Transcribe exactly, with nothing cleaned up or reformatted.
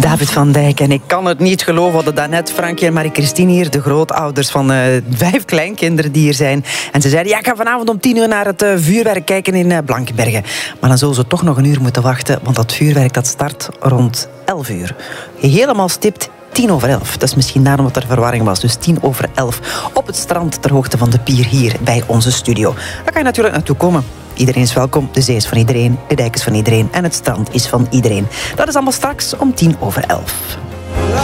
David van Dijk. En ik kan het niet geloven, we hadden daarnet Frankie en Marie-Christine hier, de grootouders van uh, vijf kleinkinderen die hier zijn. En ze zeiden, ja, ik ga vanavond om tien uur naar het uh, vuurwerk kijken in uh, Blankenberge. Maar dan zullen ze toch nog een uur moeten wachten, want dat vuurwerk dat start rond elf uur. Helemaal stipt tien over elf. Dat is misschien daarom dat er verwarring was. Dus tien over elf op het strand ter hoogte van de pier hier bij onze studio. Daar kan je natuurlijk naartoe komen. Iedereen is welkom. De zee is van iedereen, de dijk is van iedereen en het strand is van iedereen. Dat is allemaal straks om tien over elf.